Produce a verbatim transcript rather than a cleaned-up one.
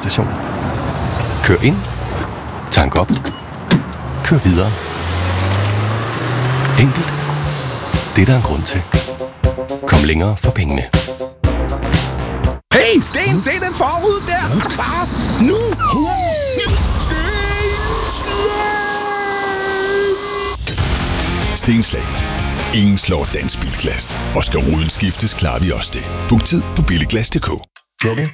tankestation. Kør ind. Tank op. Kør videre. Enkelt. Det er der en grund til. Kom længere for pengene. Hey, Sten, se den forud der! Er du klar? Nu! Stenslag. Ingen slår dansk bilglas. Og skal ruden skiftes, klarer vi også det. Book tid på billiglas punktum d k. Klokken